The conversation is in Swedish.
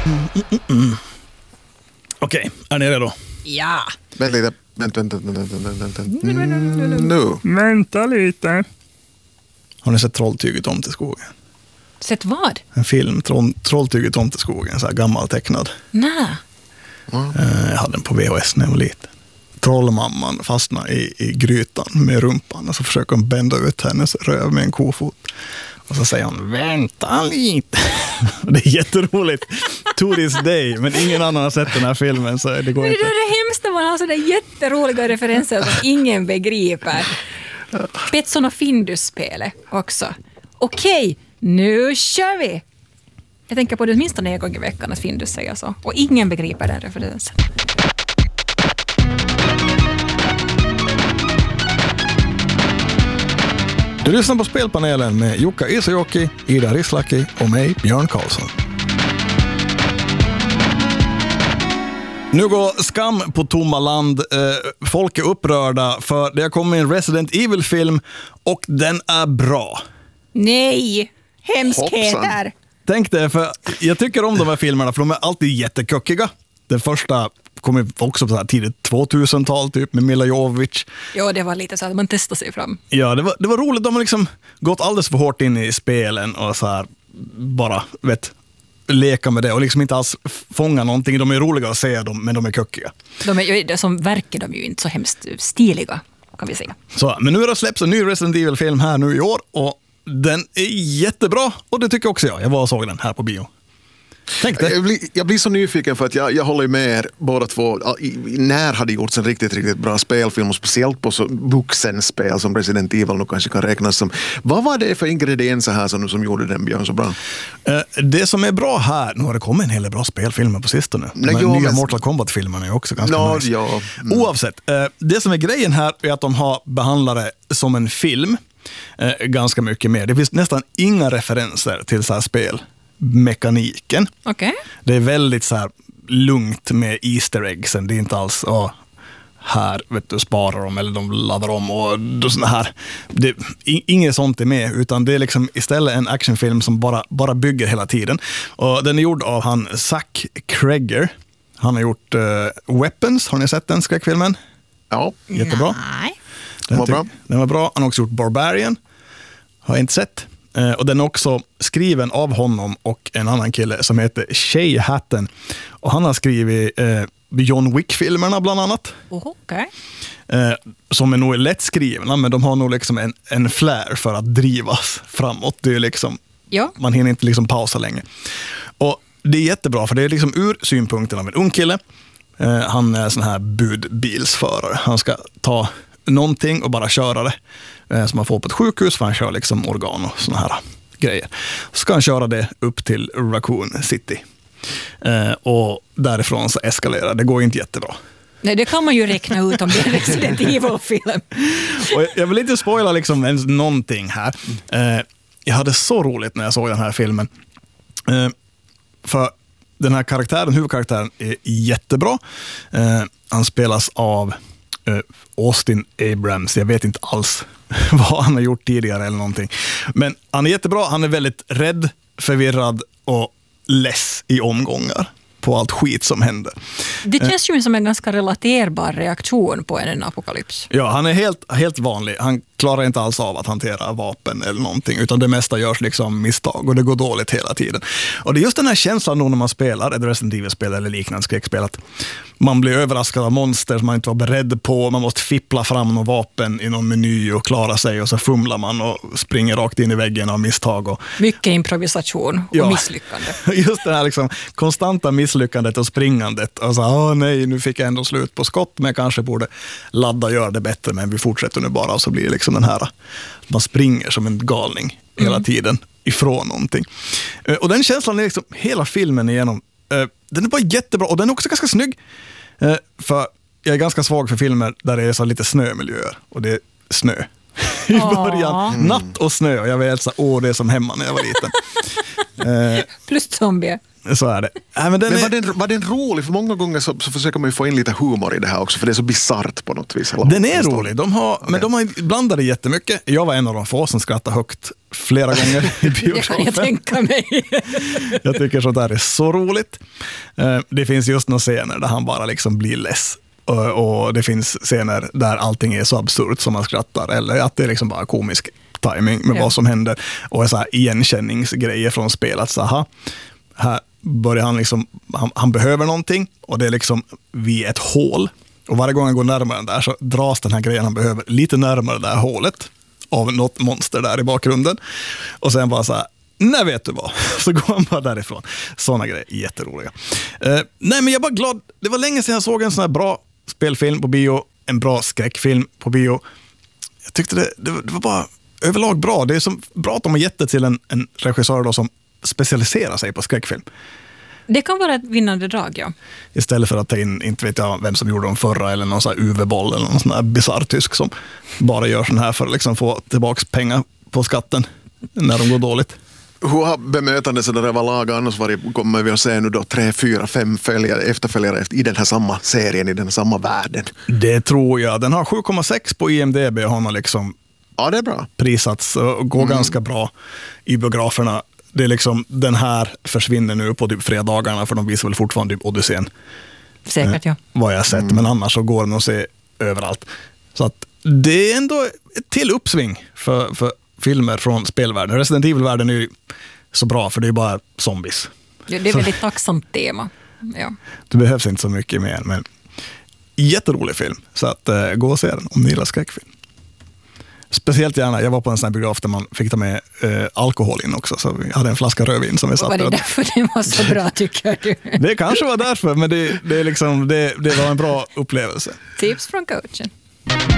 Okej, är ni redo? Ja. Vänta lite. Nu. Vänta lite. Har ni sett Trolltyget om till skogen? Sett vad? En film, Trolltyget om till skogen, så här gammal tecknad. Nej. Jag hade den på VHS när jag var liten. Trollmamman fastnar i grytan med rumpan och så försöker hon bända ut hennes röv med en kofot. Och så säger hon, vänta lite. Det är jätteroligt. To this day, men ingen annan har sett den här filmen så det går Men inte. det är det hemskt när man har sådana jätteroliga referenser som ingen begriper. Betsson och Findus-spelet också. Okej, nu kör vi! Jag tänker på det åtminstone en gång i veckan att Findus säger så. Och ingen begriper den referensen. Du lyssnar på Spelpanelen med Jukka Isojoki, Ida Rislaki och mig, Björn Karlsson. Nu går skam på tomma land. Folk är upprörda för det har kommit en Resident Evil-film och den är bra. Nej, hemskheter. Tänk det, för jag tycker om de här filmerna för de är alltid jättekökiga. Den första kom också på så här tidigt 2000-tal typ med Mila Jovovich. Ja, det var lite så att man testar sig fram. Ja, det var roligt. De har liksom gått alldeles för hårt in i spelen och så här bara, leka med det och liksom inte alls fånga någonting. De är roliga att se dem, men de är kökiga. Som verkar de ju inte så hemskt stiliga, kan vi säga. Så, men nu har det släppts en ny Resident Evil-film här nu i år och den är jättebra och det tycker också jag. Jag var och såg den här på bio. Jag blir så nyfiken för att jag håller med er båda två. När hade gjorts en riktigt bra spelfilm och speciellt på så vuxenspel som Resident Evil nu kanske kan räknas som. Vad var det för ingredienser här som gjorde den, Björn, så bra? Det som är bra här, nu har det kommit en hel del bra spelfilmer på sistone. Nya Mortal Kombat-filmerna är också ganska nice. Ja. Oavsett, det som är grejen här är att de har behandlat det som en film ganska mycket mer. Det finns nästan inga referenser till så här spelmekaniken. Okay. Det är väldigt så här lugnt med Easter eggsen. Det är inte alls här sparar de eller de laddar om och såna här. Inget sånt är med, utan det är liksom istället en actionfilm som bara bygger hela tiden. Och den är gjord av han Zack Cregger. Han har gjort Weapons. Har ni sett den skräckfilmen? Ja. Jättebra. Nej. Den var bra. Han har också gjort Barbarian. Har jag inte sett. Och den är också skriven av honom och en annan kille som heter Shay Hatten. Och han har skrivit John Wick-filmerna bland annat. Okay. Som är nog lätt skrivna, men de har nog liksom en flair för att drivas framåt. Det är liksom, man hinner inte liksom pausa länge. Och det är jättebra, för det är liksom ur synpunkten av en ung kille. Han är sån här budbilsförare. Han ska ta någonting och bara köra det. Som man får på ett sjukhus, för han kör liksom organ och såna här grejer. Så ska han köra det upp till Raccoon City. Och därifrån så eskalerar det. går inte jättebra. Nej, det kan man ju räkna ut om det är en Resident Evil-film. Och jag vill inte spoila liksom ens någonting här. Jag hade så roligt när jag såg den här filmen. För den här huvudkaraktären är jättebra. Han spelas av Austin Abrams. Jag vet inte alls vad han har gjort tidigare eller någonting. Men han är jättebra. Han är väldigt rädd, förvirrad och less i omgångar på allt skit som händer. Det känns ju som en ganska relaterbar reaktion på en apokalyps. Ja, han är helt vanlig. Han klarar inte alls av att hantera vapen eller någonting, utan det mesta görs liksom misstag och det går dåligt hela tiden. Och det är just den här känslan när man spelar ett Resident Evil-spel eller liknande skräckspel, att man blir överraskad av monster som man inte var beredd på. Man måste fippla fram någon vapen i någon meny och klara sig, och så fumlar man och springer rakt in i väggen av misstag. Och mycket improvisation och misslyckande. Just det här liksom konstanta misslyckandet och springandet. Och så, nej, nu fick jag ändå slut på skott, men jag kanske borde ladda och göra det bättre, men vi fortsätter nu bara. Och så blir det liksom den här, man springer som en galning hela tiden ifrån någonting. Och den känslan är liksom hela filmen igenom. Den är bara jättebra, och den är också ganska snygg. För jag är ganska svag för filmer där det är så lite snömiljöer, och det är snö i början, natt och snö, och jag vet så, det är som hemma när jag var liten. Plus zombie. Så är det. Men var den rolig? För många gånger så försöker man ju få in lite humor i det här också, för det är så bizarrt på något vis. Den är rolig. Men de har blandat det jättemycket. Jag var en av de få som skrattade högt flera gånger i biografen. Det kan jag tänka mig. Jag tycker sånt där är så roligt. Det finns just några scener där han bara liksom blir less. Och det finns scener där allting är så absurt som man skrattar, eller att det är liksom bara komisk timing med vad som händer, och så här igenkänningsgrejer från spelet. Så här börjar han liksom, han behöver någonting, och det är liksom vid ett hål, och varje gång han går närmare den där så dras den här grejen han behöver lite närmare det där hålet av något monster där i bakgrunden, och sen bara så här, nej, vet du vad, så går han bara därifrån. Såna grejer, jätteroliga. Nej, men jag var glad, det var länge sedan jag såg en sån här bra spelfilm på bio, en bra skräckfilm på bio. Jag tyckte det var bara överlag bra. Det är så bra att de har gett det till en regissör då som specialiserar sig på skräckfilm. Det kan vara ett vinnande drag, ja. Istället för att ta in, inte vet jag vem som gjorde dem förra, eller någon sån här UV-boll eller någon sån här bizarr tysk som bara gör sån här för att liksom få tillbaka pengar på skatten när de går dåligt. Hur har bemötandet sådär överlag annars kommer vi att se nu då 3, 4, 5 efterföljare i den här samma serien, i den här samma världen? Det tror jag. Den har 7,6 på IMDb och har man liksom det är bra. Prisats och går ganska bra i biograferna. Det är liksom, den här försvinner nu på typ fredagarna, för de visar väl fortfarande typ Odysseen. Säkert, ja. Vad jag har sett, men annars så går den att se överallt. Så att det är ändå ett till uppsving för filmer från spelvärlden. Resident Evil-världen är ju så bra, för det är bara zombies. Ja, det är väldigt tacksamt tema. Ja. Det behövs inte så mycket mer, men jätterolig film. Så att gå och se den om ni gillar skräckfilm. Speciellt gärna, jag var på en sån här biograf där man fick ta med alkohol in också, så vi hade en flaska rödvin som vi satt. Var det därför det var så bra, tycker du? Det kanske var därför, men det var en bra upplevelse. Tips från coachen.